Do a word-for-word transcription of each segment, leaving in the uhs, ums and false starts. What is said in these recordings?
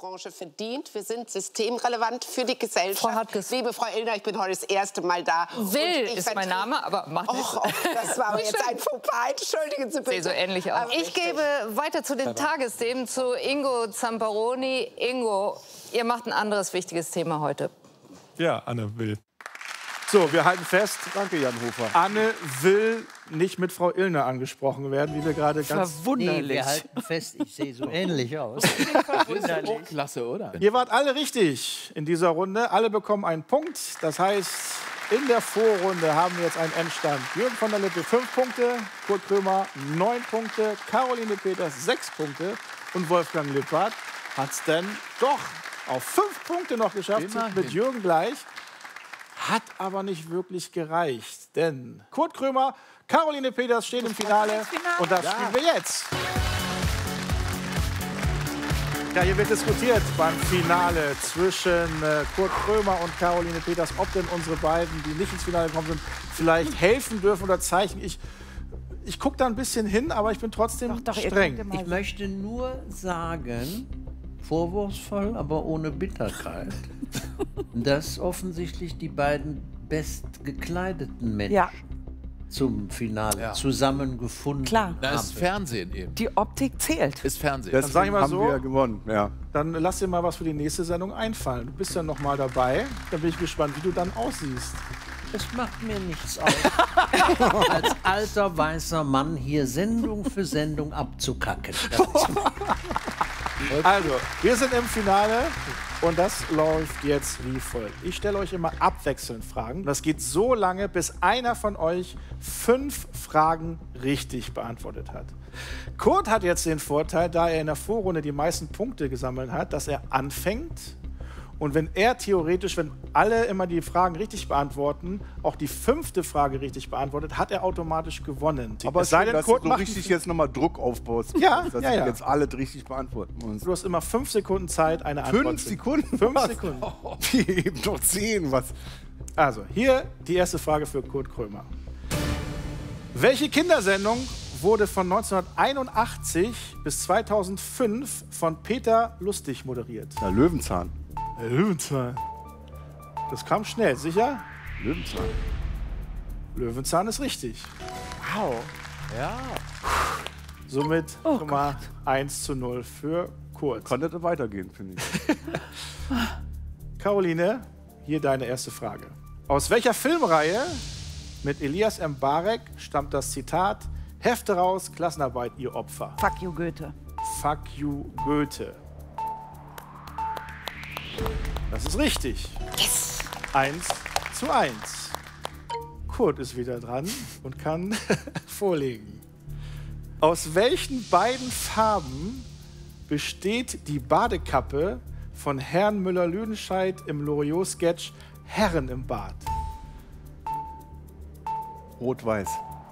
Branche verdient. Wir sind systemrelevant für die Gesellschaft. Frau Hartges. Liebe Frau Illner, ich bin heute das erste Mal da. Will ist mein Name, aber macht nichts. Och, das war aber jetzt ein Fauxpas. Entschuldigen Sie bitte. Sehe so ähnlich aus. Aber Ich gebe weiter zu den Tagesthemen, zu Ingo Zamperoni. Ingo, ihr macht ein anderes wichtiges Thema heute. Ja, Anne will. So, wir halten fest, Danke, Jan Hofer. Anne will nicht mit Frau Illner angesprochen werden, wie wir gerade ganz... Verwunderlich. Nee, wir halten fest, ich sehe so ähnlich aus. Auch klasse, oder? Ihr wart alle richtig in dieser Runde. Alle bekommen einen Punkt. Das heißt, in der Vorrunde haben wir jetzt einen Endstand. Jürgen von der Lippe fünf Punkte, Kurt Krömer neun Punkte, Caroline Peters sechs Punkte und Wolfgang Lippert hat es denn doch auf fünf Punkte noch geschafft, sind mit Jürgen gleich. Hat aber nicht wirklich gereicht, denn Kurt Krömer, Caroline Peters stehen im Finale und das spielen wir jetzt. Ja, hier wird diskutiert beim Finale zwischen äh, Kurt Krömer und Caroline Peters, ob denn unsere beiden, die nicht ins Finale gekommen sind, vielleicht helfen dürfen oder Zeichen. Ich, ich gucke da ein bisschen hin, aber ich bin trotzdem Doch, doch, ihr streng. könnt mal- Ich möchte nur sagen, vorwurfsvoll, aber ohne Bitterkeit, dass offensichtlich die beiden bestgekleideten Menschen Ja. zum Finale Ja. zusammengefunden Klar. Da ist Fernsehen eben. Die Optik zählt. Ist Fernsehen. Dann sag ich mal Deswegen so. haben wir gewonnen. Ja. Dann lass dir mal was für die nächste Sendung einfallen. Du bist ja noch mal dabei. Dann bin ich gespannt, wie du dann aussiehst. Es macht mir nichts aus, als alter weißer Mann hier Sendung für Sendung abzukacken. Also, wir sind im Finale und das läuft jetzt wie folgt. Ich stelle euch immer abwechselnd Fragen. Das geht so lange, bis einer von euch fünf Fragen richtig beantwortet hat. Kurt hat jetzt den Vorteil, da er in der Vorrunde die meisten Punkte gesammelt hat, dass er anfängt. Und wenn er theoretisch, wenn alle immer die Fragen richtig beantworten, auch die fünfte Frage richtig beantwortet, hat er automatisch gewonnen. Aber es sei schön, denn, dass Kurt du so macht richtig jetzt nochmal Druck aufbaust. Ja, dass ja, ja. jetzt alle richtig beantworten müssen. Du hast immer fünf Sekunden Zeit, eine Antwort Fünf zu Sekunden? Fünf Was? Sekunden. Oh, wie eben doch zehn. Was? Also, hier die erste Frage für Kurt Krömer. Welche Kindersendung wurde von neunzehnhunderteinundachtzig bis zweitausendfünf von Peter Lustig moderiert? Na, Löwenzahn. Löwenzahn. Das kam schnell, sicher? Löwenzahn. Löwenzahn ist richtig. Wow. Ja. Somit Oh schon mal eins zu null für Kurt. Konnte da weitergehen, finde ich. Caroline, hier deine erste Frage. Aus welcher Filmreihe mit Elias Mbarek stammt das Zitat Hefte raus, Klassenarbeit, ihr Opfer? Fuck you, Goethe. Fuck you, Goethe. Das ist richtig. Yes. Eins zu eins. Kurt ist wieder dran und kann vorlegen. Aus welchen beiden Farben besteht die Badekappe von Herrn Müller-Lüdenscheid im Loriot-Sketch Herren im Bad? Rot-Weiß.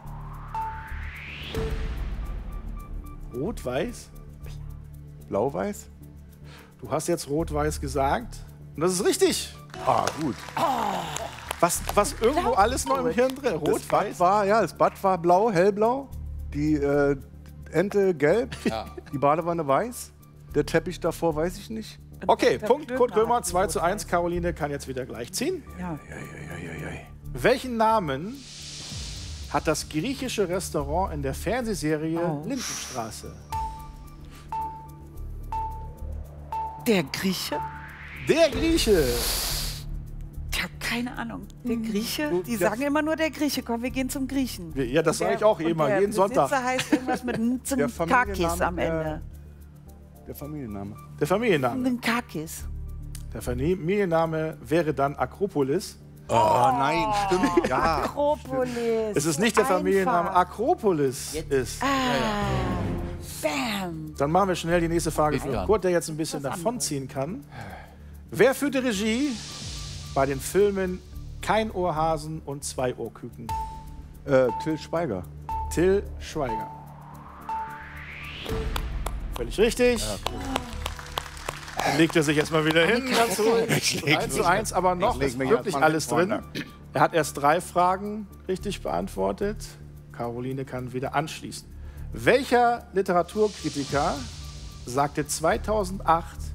Rot-Weiß? Blau-Weiß? Du hast jetzt Rot-Weiß gesagt. Und das ist richtig. Ah, gut. Was, was irgendwo alles noch im Hirn drin? Das Rot-Weiß? Bad war, ja, das Bad war blau, hellblau. Die äh, Ente gelb. Die Badewanne weiß. Der Teppich davor weiß ich nicht. Okay, Der Punkt. Kurt Blödner Krömer, hat die zwei zu Rot-Weiß. eins. Caroline kann jetzt wieder gleich ziehen. Ja. Welchen Namen hat das griechische Restaurant in der Fernsehserie Oh. Lindenstraße? Der Grieche? Der Grieche. Ich habe keine Ahnung. Der Grieche? Du, Die der- sagen immer nur der Grieche. Komm, wir gehen zum Griechen. Wir- Ja, das sage ich auch Und immer, der jeden Besitzer Sonntag. heißt irgendwas mit einem Der Kakis Familienname, am Ende. Der Familienname. Der Familienname. Ein Kakis. Der Familienname wäre dann Akropolis. Oh, nein, stimmt. Ja. Akropolis. Es ist nicht der Familienname Einfach. Akropolis ist. Ah, bam. Dann machen wir schnell die nächste Frage Geht für dran. Kurt, der jetzt ein bisschen Was davonziehen kann. Wer führte Regie bei den Filmen Kein Ohrhasen und Zwei Ohrküken? Äh, Till Schweiger. Till Schweiger. Völlig richtig. Dann legt er sich jetzt mal wieder hin. Ganz ruhig. eins zu eins, aber noch leg ist mich wirklich erst mal alles nach drin. vorne. Er hat erst drei Fragen richtig beantwortet. Caroline kann wieder anschließen. Welcher Literaturkritiker sagte zweitausendacht